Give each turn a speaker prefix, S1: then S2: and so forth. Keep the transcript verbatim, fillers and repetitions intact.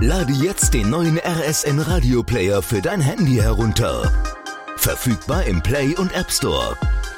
S1: Lade jetzt den neuen R S N Radio Player für dein Handy herunter. Verfügbar im Play und App Store.